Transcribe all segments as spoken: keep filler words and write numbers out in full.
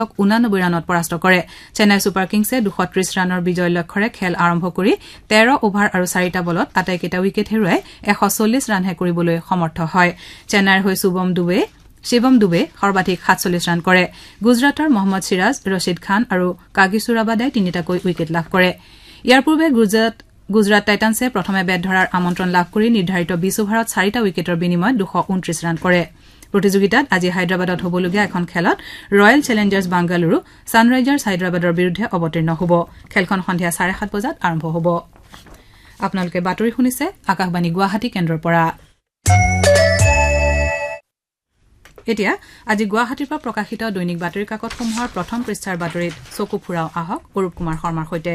ঊনানব্বৈ ৰানত পৰাস্ত কৰে চেন্নাই ছুপাৰ কিংছে দুশ ত্ৰিশ ৰানৰ বিজয় লক্ষ্যৰে খেল আৰম্ভ কৰি তেৰ অভাৰ আৰু চাৰিটা বলত আটাইকেইটা উইকেট হেৰুৱাই এশ চল্লিশ ৰানহে কৰিবলৈ সমৰ্থ হয় চেন্নাইৰ হৈ শুভম দুবে শিৱম দুবে সৰ্বাধিক সাতচল্লিশ ৰান কৰে গুজৰাটৰ মহম্মদ সিৰাজ ৰছিদ খান আৰু কাগিছুৰাবাদাই তিনিটাকৈ উইকেট লাভ কৰে ইয়াৰ পূৰ্বে গুজৰাট গুজৰাট টাইটান্সে প্ৰথমে বেট ধৰাৰ আমন্ত্ৰণ লাভ কৰি নিৰ্ধাৰিত বিশ অভাৰত চাৰিটা উইকেটৰ বিনিময়ত দুশ ঊনত্ৰিশ ৰান কৰে প্ৰতিযোগিতাত আজি হায়দৰাবাদত হ'বলগীয়া এখন খেলত ৰয়েল চেলেঞ্জাৰ্ছ বাংগালুৰু ছানৰাইজাৰ্ছ হায়দৰাবাদৰ বিৰুদ্ধে অৱতীৰ্ণ হ'ব খেলখন সন্ধিয়া চাৰে সাত বজাত আৰম্ভ হ'ব আপোনালোকে বাতৰি শুনিছে আকাশবাণী গুৱাহাটী কেন্দ্ৰৰ পৰা এতিয়া আজি গুৱাহাটীৰ পৰা প্ৰকাশিত দৈনিক বাতৰি কাকতসমূহৰ প্ৰথম পৃষ্ঠাৰ বাতৰিত চকু ফুৰাও আহক অৰূপ কুমাৰ শৰ্মাৰ সৈতে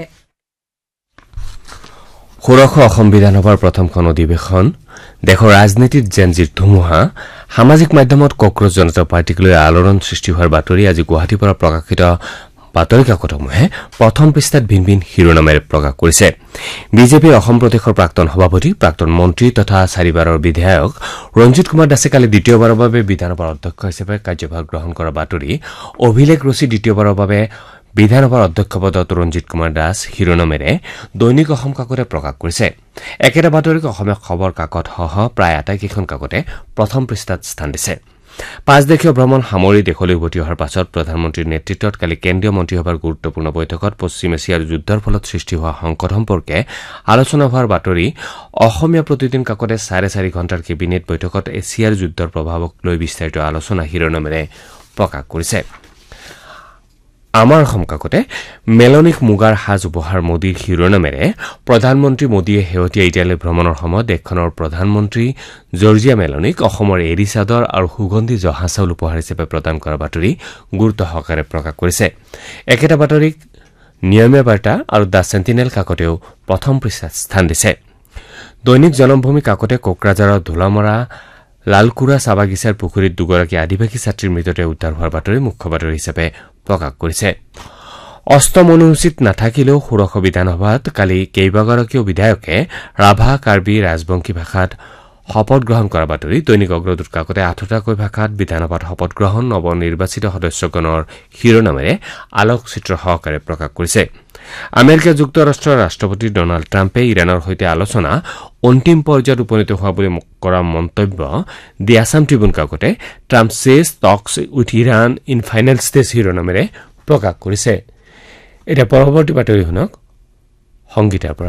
ষোড়শ অসম বিধানসভাৰ প্ৰথমখন অধিৱেশন দেশৰ ৰাজনীতিত জেনজিৰ ধুমুহা সামাজিক মাধ্যমত কক্ৰোচ জনতা পাৰ্টিক লৈ আলোড়ন সৃষ্টি হোৱাৰ বাতৰি আজি গুৱাহাটীৰ পৰা প্ৰকাশিত বাতৰি কাকতসমূহে প্ৰথম পৃষ্ঠাত ভিন ভিন শিৰোনামেৰে প্ৰকাশ কৰিছে বিজেপিৰ অসম প্ৰদেশৰ প্ৰাক্তন সভাপতি প্ৰাক্তন মন্ত্ৰী তথা চাৰিবাৰৰ বিধায়ক ৰঞ্জিত কুমাৰ দাসে কালি দ্বিতীয়বাৰৰ বাবে বিধানসভাৰ অধ্যক্ষ হিচাপে কাৰ্যভাৰ গ্ৰহণ কৰা বাতৰি অভিলেখ ৰচি দ্বিতীয়বাৰৰ বাবে বিধানসভাৰ অধ্যক্ষ পদত ৰঞ্জিত কুমাৰ দাস শিৰোনামেৰে দৈনিক অসম কাকতে প্ৰকাশ কৰিছে একেটা বাতৰিক অসমীয়া খবৰ কাকতসহ প্ৰায় আটাইকেইখন কাকতে প্ৰথম পৃষ্ঠাত স্থান দিছে পাঁচদেশীয় ভ্ৰমণ সামৰি দেশলৈ উভতি অহাৰ পাছত প্ৰধানমন্ত্ৰীৰ নেতৃত্বত কালি কেন্দ্ৰীয় মন্ত্ৰীসভাৰ গুৰুত্বপূৰ্ণ বৈঠকত পশ্চিম এছিয়াৰ যুদ্ধৰ ফলত সৃষ্টি হোৱা সংকট সম্পৰ্কে আলোচনা হোৱাৰ বাতৰি অসমীয়া প্ৰতিদিন কাকতে চাৰে চাৰি ঘণ্টাৰ কেবিনেট বৈঠকত এছিয়াৰ যুদ্ধৰ প্ৰভাৱক লৈ বিস্তাৰিত আলোচনা শিৰোনামেৰে প্ৰকাশ কৰিছে আমাৰ অসম কাকতে মেলনিক মুগাৰ সাজ উপহাৰ মোদীৰ শিৰোনামেৰে প্ৰধানমন্ত্ৰী মোদীয়ে শেহতীয়া ইটালী ভ্ৰমণৰ সময়ত দেশখনৰ প্ৰধানমন্ত্ৰী জৰ্জিয়া মেলনিক অসমৰ এৰী চাদৰ আৰু সুগন্ধি জহা চাউল উপহাৰ হিচাপে প্ৰদান কৰা বাতৰি গুৰুত্ব সহকাৰে প্ৰকাশ কৰিছে একেটা বাতৰিক নিয়মীয়া বাৰ্তা আৰু দ্য চেণ্টিনেল কাকতেও প্ৰথম পৃষ্ঠাত স্থান দিছে দৈনিক জনমভূমি কাকতে কোকৰাঝাৰৰ ধোলামৰা লালকুৰা চাবাগিছাৰ পুখুৰীত দুগৰাকী আদিবাসী ছাত্ৰীৰ মৃতদেহ উদ্ধাৰ হোৱাৰ বাতৰি মুখ্য বাতৰি হিচাপে প্ৰকাশ কৰিছে অষ্টম অনুসূচীত নাথাকিলেও ষোড়শ বিধানসভাত কালি কেইবাগৰাকীও বিধায়কে ৰাভা কাৰ্বি ৰাজবংশী ভাষাত শপত গ্ৰহণ কৰাৰ বাতৰি দৈনিক অগ্ৰদূত কাকতে আঠটাকৈ ভাষাত বিধানসভাত শপত গ্ৰহণ নৱনিৰ্বাচিত সদস্যগণৰ শিৰোনামেৰে আলোকচিত্ৰ সহকাৰে প্ৰকাশ কৰিছে আমেৰিকা যুক্তৰাষ্ট্ৰৰ ৰাষ্ট্ৰপতি ডনাল্ড ট্ৰাম্পে ইৰাণৰ সৈতে আলোচনা অন্তিম পৰ্যায়ত উপনীত হোৱা বুলি কৰা মন্তব্য দি আছাম ট্ৰিবিউন কাকতে ট্ৰাম্প চেজ টক্স with Iran in final stage শিৰোনামেৰে প্ৰকাশ কৰিছে এতিয়া পৰৱৰ্তী বাতৰি শুনক সংগীতৰ পৰা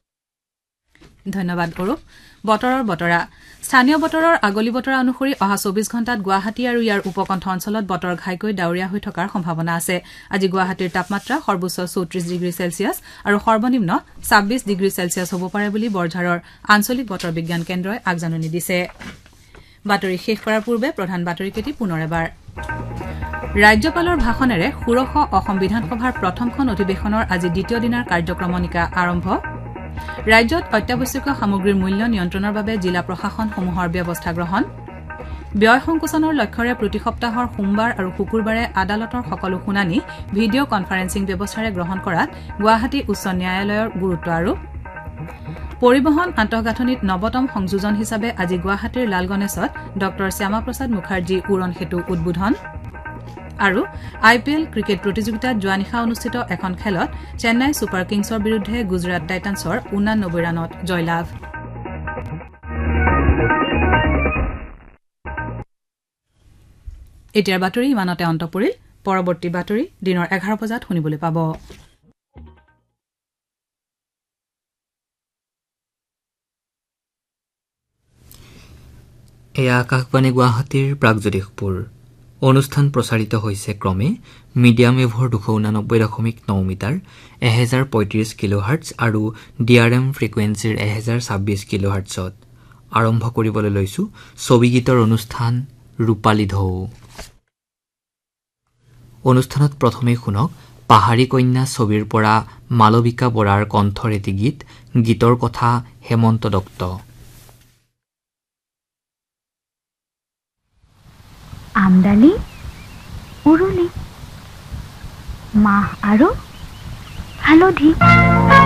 ধন্যবাদ অৰূপ বতৰৰ বতৰা স্থানীয় বতৰৰ আগলি বতৰা অনুসৰি অহা চৌবিশ ঘণ্টাত গুৱাহাটী আৰু ইয়াৰ উপকণ্ঠ অঞ্চলত বতৰ ঘাইকৈ ডাৱৰীয়া হৈ থকাৰ সম্ভাৱনা আছে আজি গুৱাহাটীৰ তাপমাত্ৰা সৰ্বোচ্চ চৌত্ৰিশ ডিগ্ৰী চেলছিয়াছ আৰু সৰ্বনিম্ন ছাব্বিশ ডিগ্ৰী চেলছিয়াছ হ'ব পাৰে বুলি বৰঝাৰৰ আঞ্চলিক বতৰ বিজ্ঞান কেন্দ্ৰই আগজাননী দিছে বাতৰি শেষ কৰাৰ পূৰ্বে প্ৰধান বাতৰিকেইটি পুনৰ এবাৰ ৰাজ্যপালৰ ভাষণেৰে ষোড়শ অসম বিধানসভাৰ প্ৰথমখন অধিৱেশনৰ আজি দ্বিতীয় দিনাৰ কাৰ্যক্ৰমণিকা আৰম্ভ ৰাজ্যত অত্যাৱশ্যকীয় সামগ্ৰীৰ মূল্য নিয়ন্ত্ৰণৰ বাবে জিলা প্ৰশাসনসমূহৰ ব্যৱস্থা গ্ৰহণ ব্যয় সংকোচনৰ লক্ষ্যৰে প্ৰতি সপ্তাহৰ সোমবাৰ আৰু শুকুৰবাৰে আদালতৰ সকলো শুনানি ভিডিঅ' কনফাৰেন্সিং ব্যৱস্থাৰে গ্ৰহণ কৰাত গুৱাহাটী উচ্চ ন্যায়ালয়ৰ গুৰুত্ব আৰোপ পৰিবহন আন্তঃগাঁথনিত নৱতম সংযোজন হিচাপে আজি গুৱাহাটীৰ লালগণেশত ডক্টৰ শ্যামাপ্ৰসাদ মুখাৰ্জী উৰণ সেতু উদ্বোধন আৰু আই পি এল ক্ৰিকেট প্ৰতিযোগিতাত যোৱা নিশা অনুষ্ঠিত এখন খেলত চেন্নাই ছুপাৰ কিংছৰ বিৰুদ্ধে গুজৰাট টাইটান্সৰ ঊনানব্বৈ ৰানত জয়লাভ এতিয়াৰ বাতৰি ইমানতে অন্ত পৰিল পৰৱৰ্তী বাতৰি দিনৰ এঘাৰ বজাত শুনিবলৈ পাব এয়া আকাশবাণী গুৱাহাটীৰ প্ৰাগজ্যোতিষপুৰ অনুষ্ঠান প্ৰচাৰিত হৈছে ক্ৰমে মিডিয়াম ৱেভৰ দুশ ঊনানব্বৈ দশমিক ন মিটাৰ এহেজাৰ পঁয়ত্ৰিশ কিলোহাৰ্টছ আৰু ডি আৰ এম ফ্ৰিকুৱেঞ্চিৰ এহেজাৰ ছাব্বিছ কিলোহাৰ্টছত আৰম্ভ কৰিবলৈ লৈছো ছবি গীতৰ অনুষ্ঠান ৰূপালী ঢৌ অনুষ্ঠানত প্ৰথমেই শুনক পাহাৰী কন্যা ছবিৰ পৰা মালবিকা বৰাৰ কণ্ঠৰ এটি গীত গীতৰ কথা হেমন্ত দত্ত আমদানি উৰুলি মাহ আৰু হালধি